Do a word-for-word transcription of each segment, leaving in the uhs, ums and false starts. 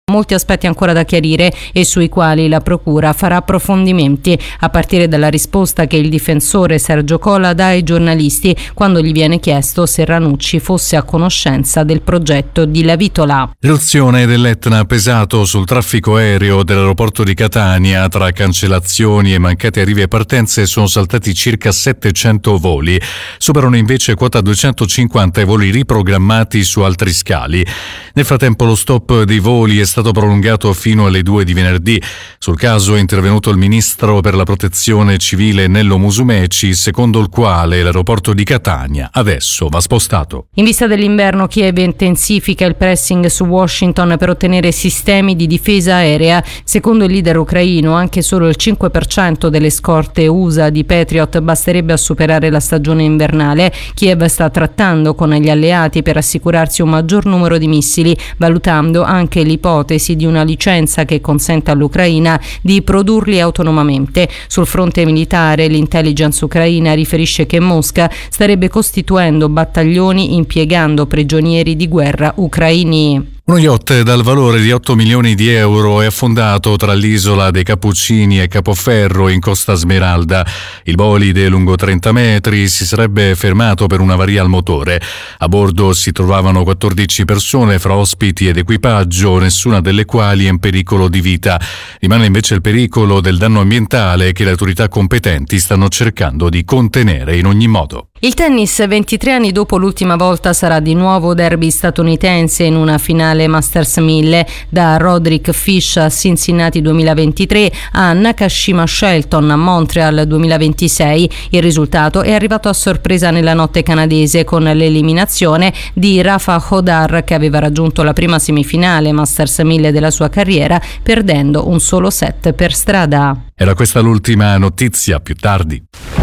Molti aspetti ancora da chiarire e sui quali la Procura farà approfondimenti, a partire dalla risposta che il difensore Sergio Cola dà ai giornalisti quando gli viene chiesto se Ranucci fosse a conoscenza del progetto di Lavitola. L'eruzione dell'Etna ha pesato sul traffico aereo dell'aeroporto di Catania. Tra cancellazioni e mancate arrivi e partenze sono saltati circa settecento voli. Superano invece quota duecentocinquanta i voli riprogrammati su altri scali. Nel frattempo lo stop dei voli è stato prolungato fino alle due di venerdì. Sul caso è intervenuto il ministro per la protezione civile Nello Musumeci, secondo il quale l'aeroporto di Catania adesso va spostato. In vista dell'inverno, Kiev intensifica il pressing su Washington per ottenere sistemi di difesa aerea. Secondo il leader ucraino, anche solo il cinque per cento delle scorte U S A di Patriot basterebbe a superare la stagione invernale. Kiev sta trattando con gli alleati per assicurarsi un maggior numero di missili, valutando anche l'ipotesi di una licenza che consenta all'Ucraina di produrli autonomamente. Sul fronte militare, l'intelligence ucraina riferisce che Mosca starebbe costituendo battaglioni impiegando prigionieri di guerra ucraini. Uno yacht dal valore di otto milioni di euro è affondato tra l'isola dei Cappuccini e Capoferro in Costa Smeralda. Il bolide, lungo trenta metri, si sarebbe fermato per un'avaria al motore. A bordo si trovavano quattordici persone fra ospiti ed equipaggio, nessuna delle quali è in pericolo di vita. Rimane invece il pericolo del danno ambientale che le autorità competenti stanno cercando di contenere in ogni modo. Il tennis, ventitré anni dopo l'ultima volta, sarà di nuovo derby statunitense in una finale Masters mille. Da Roderick Fish a Cincinnati duemilaventitré a Nakashima Shelton a Montreal duemilaventisei. Il risultato è arrivato a sorpresa nella notte canadese con l'eliminazione di Rafa Hodar, che aveva raggiunto la prima semifinale Masters mille della sua carriera, perdendo un solo set per strada. Era questa l'ultima notizia, più tardi.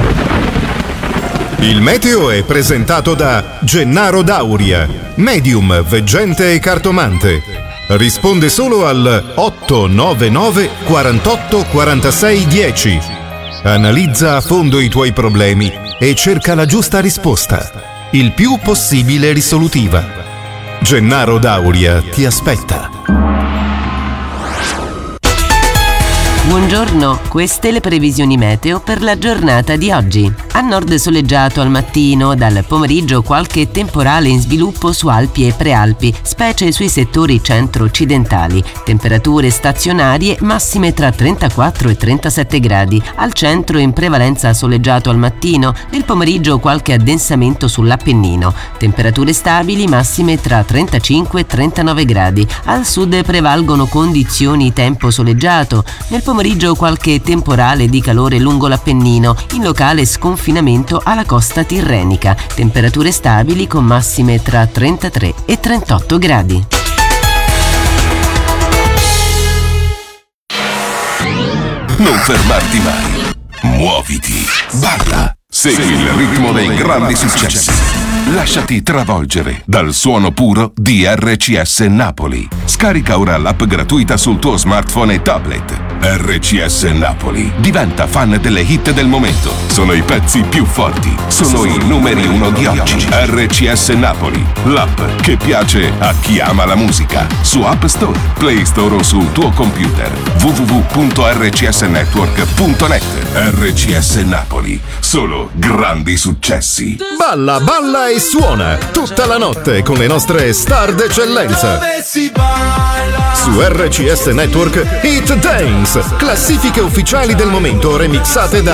Il meteo è presentato da Gennaro Dauria, medium, veggente e cartomante. Risponde solo al otto nove nove quarantotto quarantasei dieci. Analizza a fondo i tuoi problemi e cerca la giusta risposta, il più possibile risolutiva. Gennaro Dauria ti aspetta. Buongiorno, queste le previsioni meteo per la giornata di oggi. A nord soleggiato al mattino, dal pomeriggio qualche temporale in sviluppo su Alpi e Prealpi, specie sui settori centro-occidentali. Temperature stazionarie massime tra trentaquattro e trentasette gradi. Al centro in prevalenza soleggiato al mattino, nel pomeriggio qualche addensamento sull'Appennino. Temperature stabili massime tra trentacinque e trentanove gradi. Al sud prevalgono condizioni tempo soleggiato. Nel pomeriggio qualche temporale di calore lungo l'Appennino, in locale sconfinamento alla costa tirrenica. Temperature stabili con massime tra trentatré e trentotto gradi. Non fermarti mai. Muoviti. Balla. Segui il ritmo dei grandi successi. Lasciati travolgere dal suono puro di R C S Napoli. Scarica ora l'app gratuita sul tuo smartphone e tablet. R C S Napoli. Diventa fan delle hit del momento. Sono i pezzi più forti. Sono i numeri uno di oggi. R C S Napoli. L'app che piace a chi ama la musica. Su App Store, Play Store o sul tuo computer. w w w punto r c s network punto net. R C S Napoli. Solo grandi successi. Balla, balla e suona tutta la notte con le nostre star d'eccellenza. Su R C S Network Hit Dance, classifiche ufficiali del momento remixate da